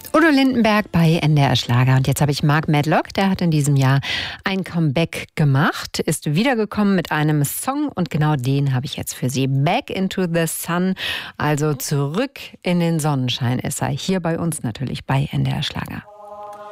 Udo Lindenberg bei NDR Schlager. Und jetzt habe ich Mark Medlock, der hat in diesem Jahr ein Comeback gemacht, ist wiedergekommen mit einem Song und genau den habe ich jetzt für Sie. Back into the Sun, also zurück in den Sonnenschein ist er. Hier bei uns natürlich bei NDR Schlager.